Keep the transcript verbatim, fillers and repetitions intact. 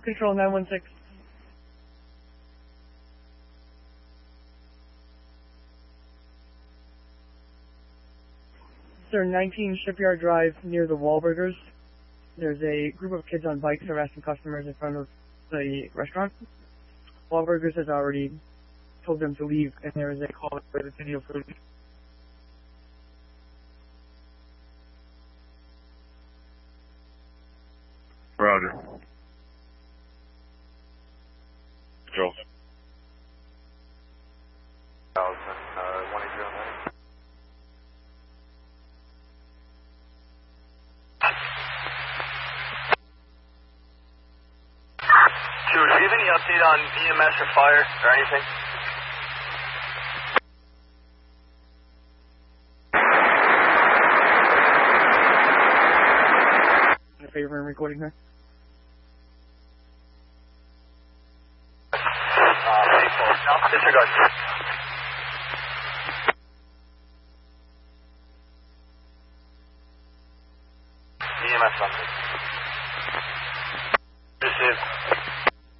Control nine one six. Sir, nineteen Shipyard Drive near the Wahlburgers. There's a group of kids on bikes harassing customers in front of the restaurant. Wahlburgers has already told them to leave, and there is a call for the video footage. Roger. Joe. Uh, one eight zero nine. Two, do you have any update on E M S or fire or anything? In favor in recording her. Uh, disregard. E M S something. Receive.